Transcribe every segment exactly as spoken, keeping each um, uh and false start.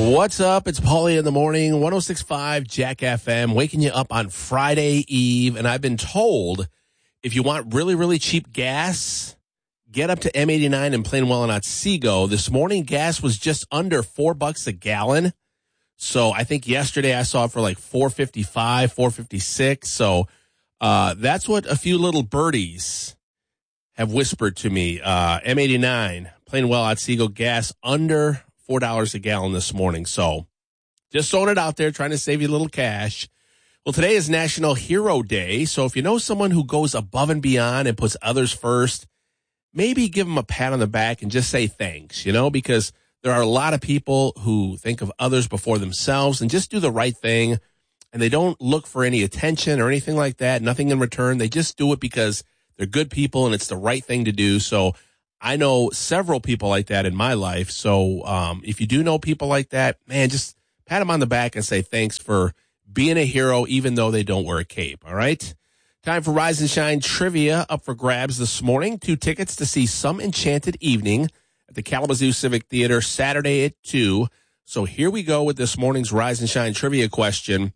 What's up? It's Paulie in the morning, one oh six point five Jack F M, waking you up on Friday Eve. And I've been told if you want really, really cheap gas, get up to M eighty-nine in Plainwell and Otsego. This morning, gas was just under four bucks a gallon. So I think yesterday I saw it for like four fifty-five, four fifty-six. So uh, that's what a few little birdies have whispered to me. Uh, M eighty-nine, Plainwell, Otsego, gas under four dollars a gallon this morning. So just throwing it out there, trying to save you a little cash. Well, today is National Hero Day. So if you know someone who goes above and beyond and puts others first, maybe give them a pat on the back and just say thanks, you know, because there are a lot of people who think of others before themselves and just do the right thing. And they don't look for any attention or anything like that, nothing in return. They just do it because they're good people and it's the right thing to do. So I know several people like that in my life. So um, if you do know people like that, man, just pat them on the back and say thanks for being a hero, even though they don't wear a cape. All right. Time for Rise and Shine trivia up for grabs this morning. Two tickets to see Some Enchanted Evening at the Kalamazoo Civic Theater Saturday at two. So here we go with this morning's Rise and Shine trivia question.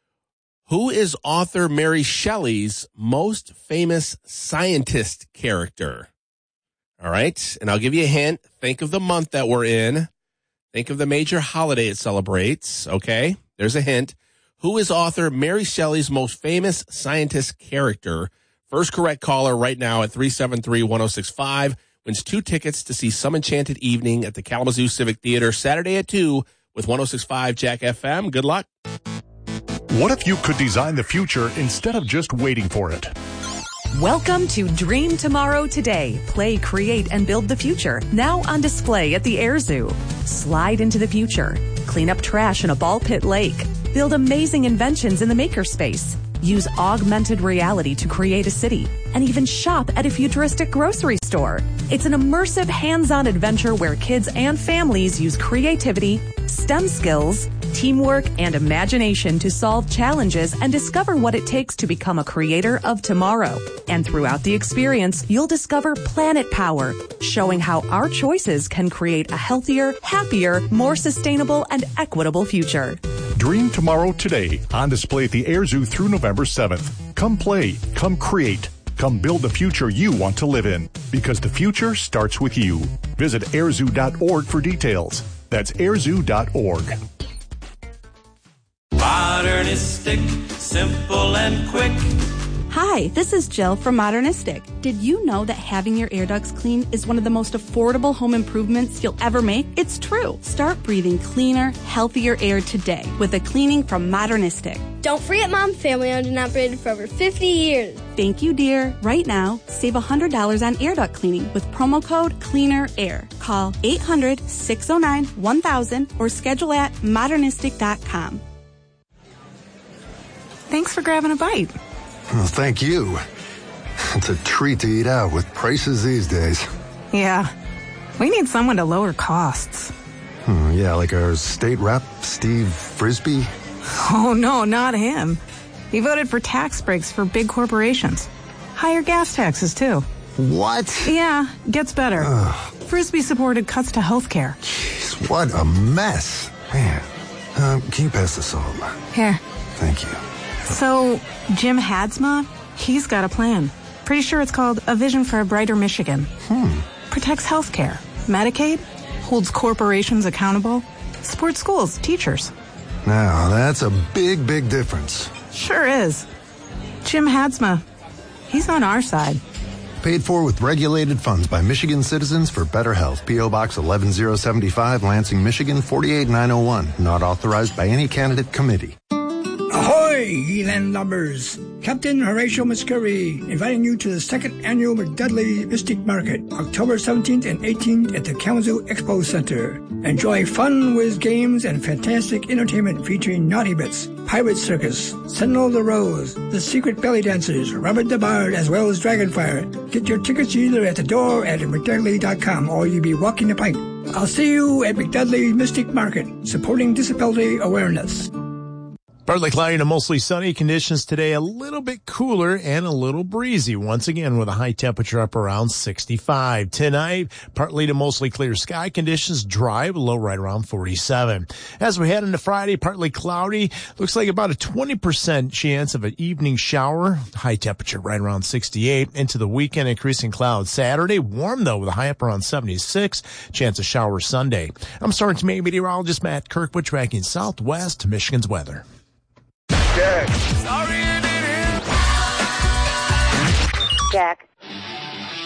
Who is author Mary Shelley's most famous scientist character? All right. And I'll give you a hint. Think of the month that we're in. Think of the major holiday it celebrates. Okay. There's a hint. Who is author Mary Shelley's most famous scientist character? First correct caller right now at three seven three, one oh six five wins two tickets to see Some Enchanted Evening at the Kalamazoo Civic Theater Saturday at two with one oh six point five Jack F M. Good luck. What if you could design the future instead of just waiting for it? Welcome to Dream Tomorrow Today. Play, create, and build the future. Now on display at the Air Zoo. Slide into the future. Clean up trash in a ball pit lake. Build amazing inventions in the makerspace. Use augmented reality to create a city. And even shop at a futuristic grocery store. It's an immersive, hands-on adventure where kids and families use creativity, STEM skills, teamwork, and imagination to solve challenges and discover what it takes to become a creator of tomorrow. And throughout the experience, you'll discover Planet Power, showing how our choices can create a healthier, happier, more sustainable, and equitable future. Dream Tomorrow Today, on display at the Air Zoo through November seventh. Come play, come create, come build the future you want to live in, because the future starts with you. Visit airzoo dot org for details. That's airzoo dot org. Modernistic, simple and quick. Hi, this is Jill from Modernistic. Did you know that having your air ducts clean is one of the most affordable home improvements you'll ever make? It's true. Start breathing cleaner, healthier air today with a cleaning from Modernistic. Don't forget, Mom, family owned and operated for over fifty years. Thank you, dear. Right now, save one hundred dollars on air duct cleaning with promo code CLEANERAIR. Call eight hundred, six oh nine, one thousand or schedule at modernistic dot com. Thanks for grabbing a bite. Well, thank you. It's a treat to eat out with prices these days. Yeah. We need someone to lower costs. Hmm, yeah, like our state rep, Steve Frisbee. Oh, no, not him. He voted for tax breaks for big corporations. Higher gas taxes, too. What? Yeah, gets better. Ugh. Frisbee supported cuts to health care. Jeez, what a mess. Man, um, can you pass the salt? Here. Thank you. So, Jim Hadsma, he's got a plan. Pretty sure it's called A Vision for a Brighter Michigan. Hmm. Protects healthcare, Medicaid, holds corporations accountable, supports schools, teachers. Now, that's a big, big difference. Sure is. Jim Hadsma, he's on our side. Paid for with regulated funds by Michigan citizens for better health. P O. Box eleven oh seventy-five, Lansing, Michigan, forty-eight nine oh one. Not authorized by any candidate committee. Ahoy, ye landlubbers! Captain Horatio Muscuri inviting you to the second annual McDudley Mystic Market, October seventeenth and eighteenth at the Kalamazoo Expo Center. Enjoy fun with games and fantastic entertainment featuring Naughty Bits, Pirate Circus, Sentinel the Rose, The Secret Belly Dancers, Robert the Bard, as well as Dragonfire. Get your tickets either at the door at McDudley dot com or you'll be walking the plank. I'll see you at McDudley Mystic Market, supporting disability awareness. Partly cloudy to mostly sunny conditions today, a little bit cooler and a little breezy once again with a high temperature up around sixty-five. Tonight, partly to mostly clear sky conditions, dry, low right around forty-seven. As we head into Friday, partly cloudy, looks like about a twenty percent chance of an evening shower, high temperature right around sixty-eight. Into the weekend, increasing clouds Saturday, warm though with a high up around seventy-six, chance of showers Sunday. I'm Sergeant Meteorologist Matt Kirkwood tracking Southwest Michigan's weather. Jack. Sorry, I did it. Jack,